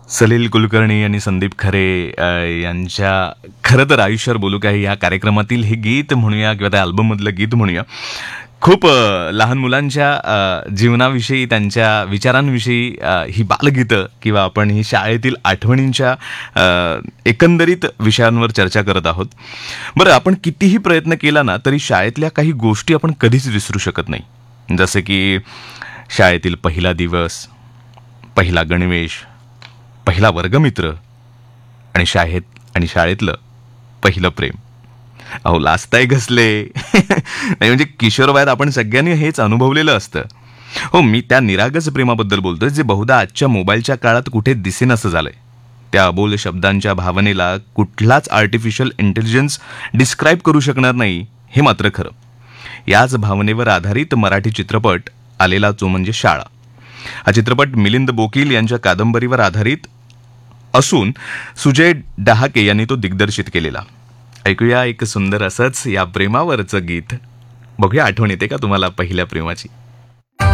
सलील कुलकर्णी आणि संदीप खरे यांच्या खरं तर आयुष्यावर बोलू काय या कार्यक्रमातील हे गीत म्हणूया किंवा त्या अल्बममधलं गीत म्हणूया खूप लहान मुलांच्या जीवनाविषयी त्यांच्या विचारांविषयी ही बालगीतं किंवा आपण ही शाळेतील आठवणींच्या एकंदरीत विषयांवर चर्चा करत आहोत. बरं, आपण कितीही प्रयत्न केला ना तरी शाळेतल्या काही गोष्टी आपण कधीच विसरू शकत नाही. जसे की शाळेतील पहिला दिवस, पहिला गणवेश, पहिला वर्गमित्र आणि शाळेतलं पहिलं प्रेम. अहो लाजताय घसले. नाही म्हणजे किशोरवयात आपण सगळ्यांनी हेच अनुभवलेलं असतं. हो, मी त्या निरागस प्रेमाबद्दल बोलतोय जे बहुधा आजच्या मोबाईलच्या काळात कुठे दिसेनासं झालंय. त्या अबोल शब्दांच्या भावनेला कुठलाच आर्टिफिशियल इंटेलिजन्स डिस्क्राईब करू शकणार नाही, हे मात्र खरं. याच भावनेवर आधारित मराठी चित्रपट आलेला तो म्हणजे शाळा. हा चित्रपट मिलिंद बोकील यांच्या कादंबरीवर आधारित असून सुजय डहाके यांनी तो दिग्दर्शित केलेला. ऐकूया एक सुंदर असंच या प्रेमावरचं गीत. बघूया आठवण येते का तुम्हाला पहिल्या प्रेमाची.